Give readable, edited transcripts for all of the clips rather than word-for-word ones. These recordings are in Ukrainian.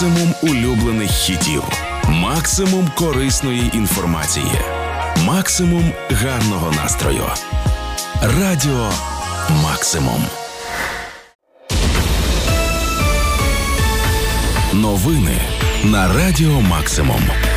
Максимум улюблених хітів. Максимум корисної інформації. Максимум гарного настрою. Радіо Максимум. Новини на Радіо Максимум.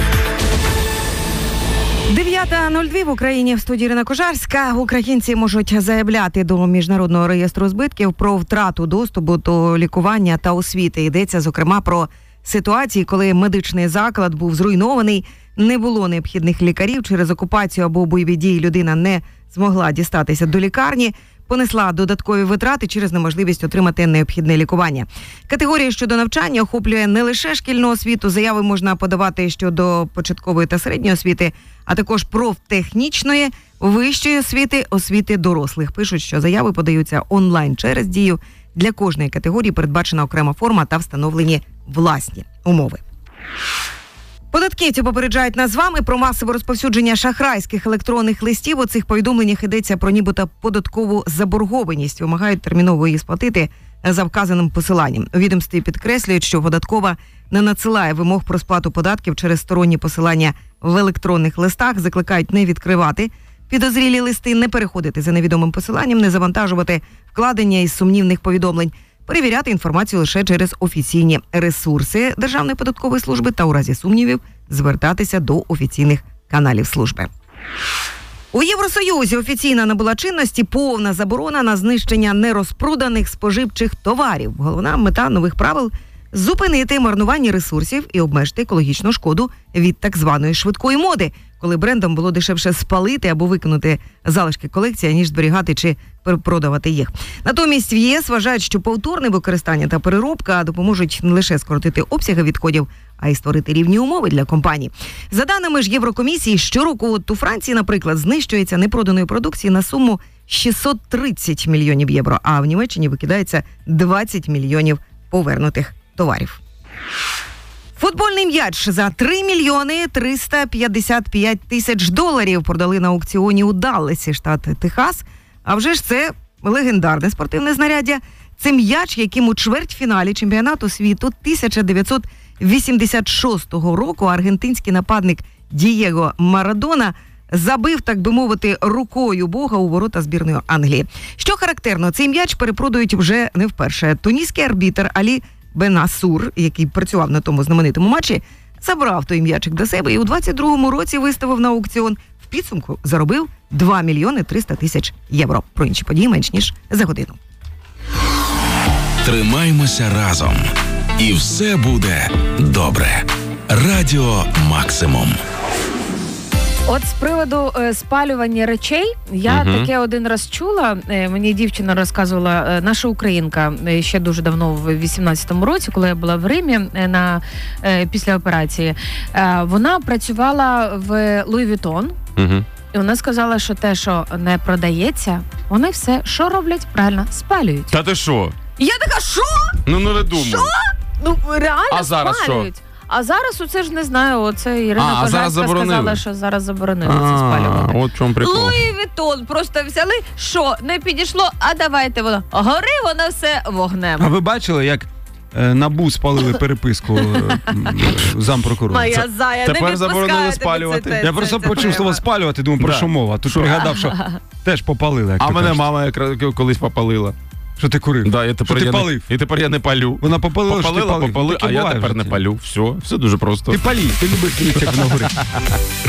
9:02 в Україні. В студії Ірина Кожарська. Українці можуть заявляти до Міжнародного реєстру збитків про втрату доступу до лікування та освіти. Йдеться, зокрема, про ситуації, коли медичний заклад був зруйнований, не було необхідних лікарів, через окупацію або бойові дії людина не змогла дістатися до лікарні, понесла додаткові витрати через неможливість отримати необхідне лікування. Категорія щодо навчання охоплює не лише шкільну освіту, заяви можна подавати щодо початкової та середньої освіти, а також профтехнічної, вищої освіти, освіти дорослих. Пишуть, що заяви подаються онлайн через Дію. Для кожної категорії передбачена окрема форма та встановлені власні умови. Податківці попереджають нас з вами про масове розповсюдження шахрайських електронних листів. У цих повідомленнях йдеться про нібито податкову заборгованість. Вимагають терміново її сплатити за вказаним посиланням. У відомстві підкреслюють, що податкова не надсилає вимог про сплату податків через сторонні посилання в електронних листах. Закликають не відкривати підозрілі листи, не переходити за невідомим посиланням, не завантажувати вкладення із сумнівних повідомлень, перевіряти інформацію лише через офіційні ресурси Державної податкової служби та у разі сумнівів звертатися до офіційних каналів служби. У Євросоюзі офіційно набула чинності повна заборона на знищення нерозпроданих споживчих товарів. Головна мета нових правил – зупинити марнування ресурсів і обмежити екологічну шкоду від так званої швидкої моди, коли брендам було дешевше спалити або викинути залишки колекції, ніж зберігати чи перепродавати їх. Натомість в ЄС вважають, що повторне використання та переробка допоможуть не лише скоротити обсяги відходів, а й створити рівні умови для компаній. За даними ж Єврокомісії, щороку у Франції, наприклад, знищується непроданої продукції на суму 630 мільйонів євро, а в Німеччині викидається 20 мільйонів повернутих товарів. Футбольний м'яч за 3 мільйони 355 тисяч доларів продали на аукціоні у Далласі, штат Техас. А вже ж це легендарне спортивне знаряддя. Це м'яч, яким у чвертьфіналі чемпіонату світу 1986 року аргентинський нападник Дієго Марадона забив, так би мовити, рукою Бога у ворота збірної Англії. Що характерно, цей м'яч перепродають вже не вперше. Туніський арбітр Алі Бенасур, який працював на тому знаменитому матчі, забрав той м'ячик до себе і у 22-му році виставив на аукціон. В підсумку заробив 2 мільйони 300 тисяч євро. Про інші події менш ніж за годину. Тримаймося разом. І все буде добре. Радіо Максимум. От з приводу спалювання речей, я таке один раз чула, мені дівчина розказувала, наша українка, ще дуже давно, в 18-му році, коли я була в Римі після операції, вона працювала в Луї Вітон, і вона сказала, що те, що не продається, вони все, що роблять, правильно, спалюють. Та ти що? Я така, що? Ну, не думаю. Що? Ну, реально зараз спалюють. Що? А зараз оце ж не знаю, оце Ірина Кожарська сказала, що зараз заборонили це спалювати. От в чому прикол. Луї Вітон просто взяли, що не підійшло, а давайте воно. Гори воно все вогнем. А ви бачили, як НАБУ спалили переписку зампрокурора? Моя зая, тепер не заборонили спалювати. Я просто почув слово спалювати, думаю, про що мова. Тут пригадав, що теж попалили, як А ти мене кажеш. мама колись попалила. Що ти курив? Да, що ти палив? І тепер я не палю. Вона попалила, що ти палив. Попалила, а я тепер не палю. Все дуже просто. Ти палій, ти любиш, як воно горить.